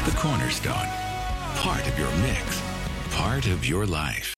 The Cornerstone. Part of your mix. Part of your life.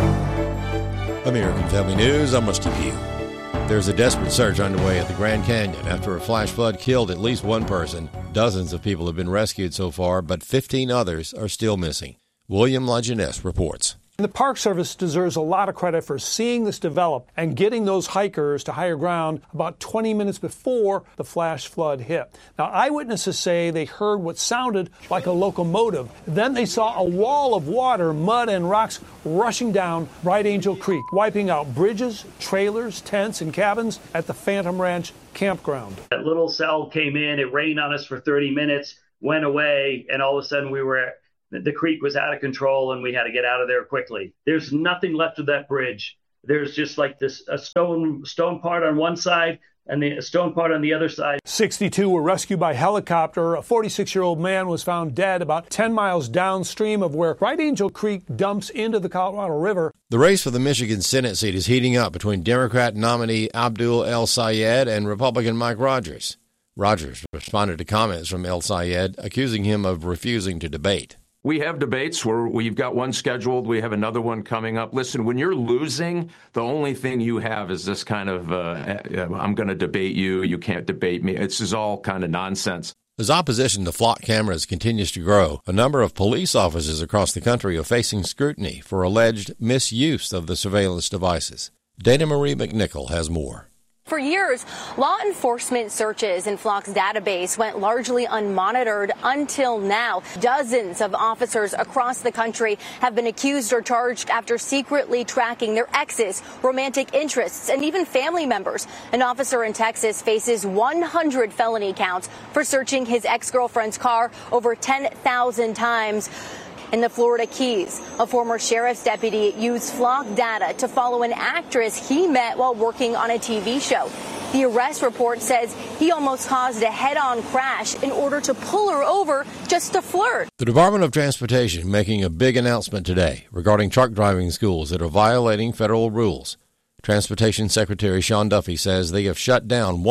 American Family News, I'm Rusty Pugh. There's a desperate search underway at the Grand Canyon after a flash flood killed at least one person. Dozens of people have been rescued so far, but 15 others are still missing. William LaJeunesse reports. The Park Service deserves a lot of credit for seeing this develop and getting those hikers to higher ground about 20 minutes before the flash flood hit. Now, eyewitnesses say they heard what sounded like a locomotive. Then they saw a wall of water, mud, and rocks rushing down Bright Angel Creek, wiping out bridges, trailers, tents, and cabins at the Phantom Ranch campground. That little cell came in, it rained on us for 30 minutes, went away, and all of a sudden the creek was out of control and we had to get out of there quickly. There's nothing left of that bridge. There's just like a stone part on one side and a stone part on the other side. 62 were rescued by helicopter. A 46-year-old man was found dead about 10 miles downstream of where Bright Angel Creek dumps into the Colorado River. The race for the Michigan Senate seat is heating up between Democrat nominee Abdul El-Sayed and Republican Mike Rogers. Rogers responded to comments from El-Sayed, accusing him of refusing to debate. We have debates where we've got one scheduled. We have another one coming up. Listen, when you're losing, the only thing you have is this kind of, I'm going to debate you. You can't debate me. This is all kind of nonsense. As opposition to flock cameras continues to grow, a number of police officers across the country are facing scrutiny for alleged misuse of the surveillance devices. Dana Marie McNichol has more. For years, law enforcement searches in Flock's database went largely unmonitored until now. Dozens of officers across the country have been accused or charged after secretly tracking their exes, romantic interests, and even family members. An officer in Texas faces 100 felony counts for searching his ex-girlfriend's car over 10,000 times. In the Florida Keys, a former sheriff's deputy used flock data to follow an actress he met while working on a TV show. The arrest report says he almost caused a head-on crash in order to pull her over just to flirt. The Department of Transportation making a big announcement today regarding truck driving schools that are violating federal rules. Transportation Secretary Sean Duffy says they have shut down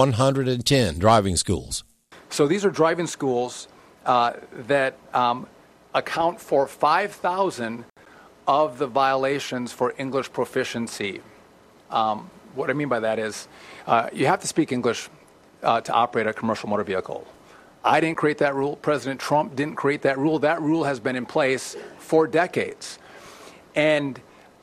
110 driving schools. So these are driving schools that account for 5,000 of the violations for English proficiency. What I mean by that is you have to speak English to operate a commercial motor vehicle. I didn't create that rule. President Trump didn't create that rule. That rule has been in place for decades. And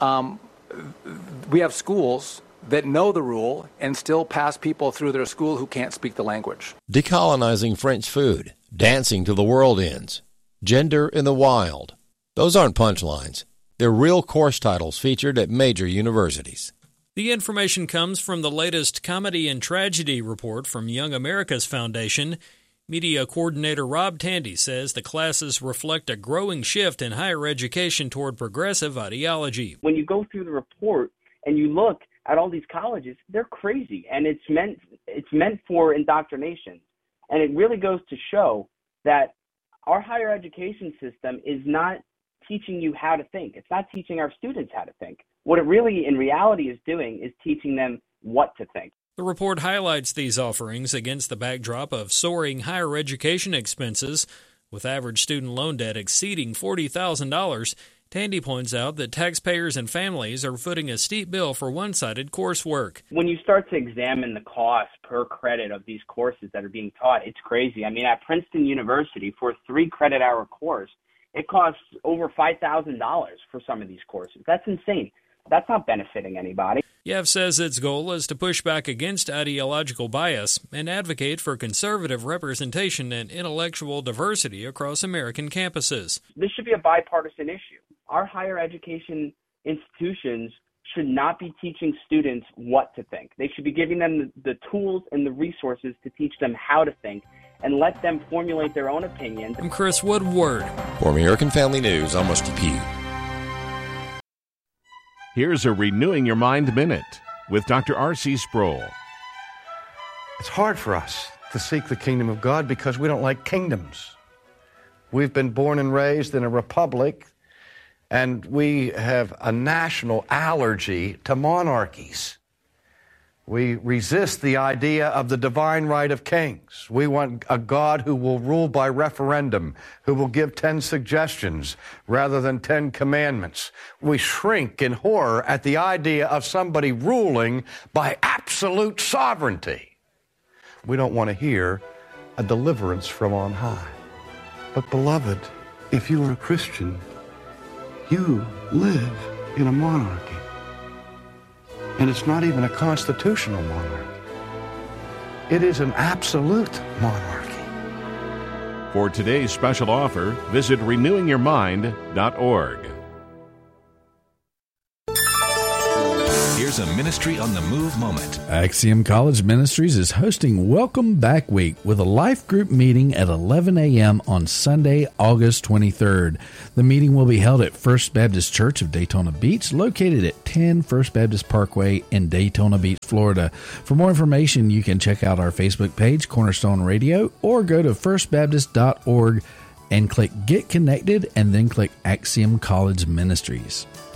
we have schools that know the rule and still pass people through their school who can't speak the language. Decolonizing French food, dancing till the world ends, gender in the wild. Those aren't punchlines. They're real course titles featured at major universities. The information comes from the latest Comedy and Tragedy report from Young America's Foundation. Media coordinator Rob Tandy says the classes reflect a growing shift in higher education toward progressive ideology. When you go through the report and you look at all these colleges, they're crazy, and it's meant for indoctrination. And it really goes to show that our higher education system is not teaching you how to think. It's not teaching our students how to think. What it really, in reality, is doing is teaching them what to think. The report highlights these offerings against the backdrop of soaring higher education expenses, with average student loan debt exceeding $40,000. Tandy points out that taxpayers and families are footing a steep bill for one-sided coursework. When you start to examine the cost per credit of these courses that are being taught, it's crazy. I mean, at Princeton University, for a 3-credit-hour course, it costs over $5,000 for some of these courses. That's insane. That's not benefiting anybody. Yev says its goal is to push back against ideological bias and advocate for conservative representation and intellectual diversity across American campuses. This should be a bipartisan issue. Our higher education institutions should not be teaching students what to think. They should be giving them the tools and the resources to teach them how to think and let them formulate their own opinions. I'm Chris Woodward. For American Family News, I'm Rusty Pugh. Here's a Renewing Your Mind Minute with Dr. R.C. Sproul. It's hard for us to seek the kingdom of God because we don't like kingdoms. We've been born and raised in a republic, and we have a national allergy to monarchies. We resist the idea of the divine right of kings. We want a God who will rule by referendum, who will give 10 suggestions rather than 10 commandments. We shrink in horror at the idea of somebody ruling by absolute sovereignty. We don't want to hear a deliverance from on high. But beloved, if you are a Christian, you live in a monarchy. And it's not even a constitutional monarchy. It is an absolute monarchy. For today's special offer, visit renewingyourmind.org. Here's a Ministry on the Move moment. Axiom College Ministries is hosting Welcome Back Week with a life group meeting at 11 a.m. on Sunday, August 23rd. The meeting will be held at First Baptist Church of Daytona Beach, located at 10 First Baptist Parkway in Daytona Beach, Florida. For more information, you can check out our Facebook page, Cornerstone Radio, or go to firstbaptist.org and click Get Connected and then click Axiom College Ministries.